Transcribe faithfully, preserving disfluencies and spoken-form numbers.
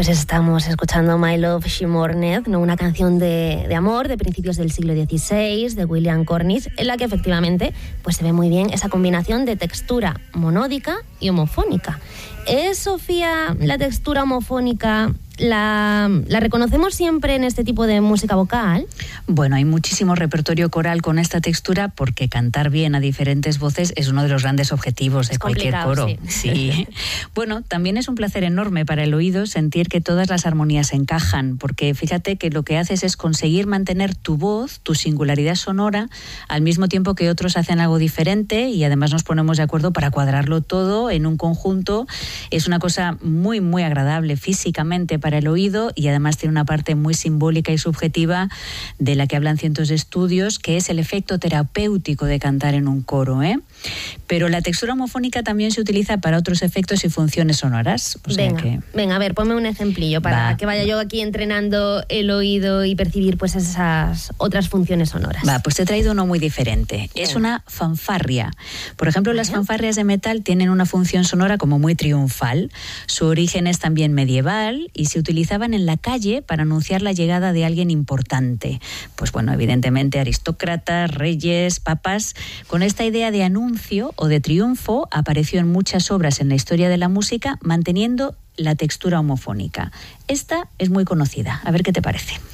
Pues estamos escuchando My Love, She Mourned, ¿no? Una canción de, de amor de principios del siglo dieciséis, de William Cornish, en la que efectivamente pues se ve muy bien esa combinación de textura monódica y homofónica. ¿Es, Sofía, la textura homofónica la, la reconocemos siempre en este tipo de música vocal? Bueno, hay muchísimo repertorio coral con esta textura porque cantar bien a diferentes voces es uno de los grandes objetivos de es cualquier coro. Sí. Sí. Bueno, también es un placer enorme para el oído sentir que todas las armonías encajan, porque fíjate que lo que haces es conseguir mantener tu voz, tu singularidad sonora, al mismo tiempo que otros hacen algo diferente y además nos ponemos de acuerdo para cuadrarlo todo en un conjunto. Es una cosa muy, muy agradable físicamente para el oído y además tiene una parte muy simbólica y subjetiva de la que hablan cientos de estudios, que es el efecto terapéutico de cantar en un coro, ¿eh? Pero la textura homofónica también se utiliza para otros efectos y funciones sonoras. O sea venga, que... venga, a ver, ponme un ejemplillo para Va. que vaya yo aquí entrenando el oído y percibir pues esas otras funciones sonoras. Va, pues te he traído uno muy diferente. Venga. Es una fanfarria. Por ejemplo, las fanfarrias de metal tienen una función sonora como muy triunfal. Su origen es también medieval y se utilizaban en la calle para anunciar la llegada de alguien importante. Pues bueno, evidentemente aristócratas, reyes, papas. Con esta idea de anuncio o de triunfo apareció en muchas obras en la historia de la música, manteniendo la textura homofónica. Esta es muy conocida. A ver qué te parece.